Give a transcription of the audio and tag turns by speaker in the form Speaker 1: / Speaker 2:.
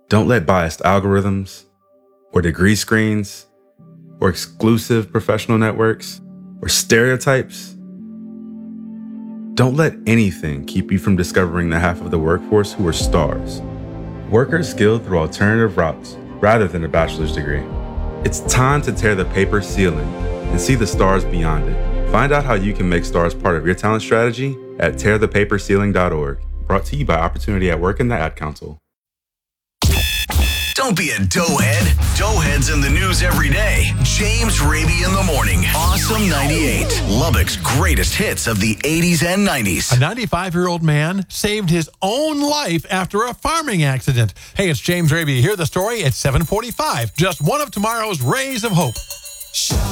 Speaker 1: Don't let biased algorithms, or degree screens, or exclusive professional networks, or stereotypes. Don't let anything keep you from discovering the half of the workforce who are stars. Workers skilled through alternative routes rather than a bachelor's degree. It's time to tear the paper ceiling and see the stars beyond it. Find out how you can make stars part of your talent strategy at tearthepaperceiling.org. Brought to you by Opportunity at Work and the Ad Council.
Speaker 2: Don't be a doughhead. Doughheads in the news every day. James Raby in the morning. Awesome 98. Lubbock's greatest hits of the 80s and 90s.
Speaker 3: A 95-year-old man saved his own life after a farming accident. Hey, it's James Raby. Hear the story at 7:45. Just one of tomorrow's rays of hope.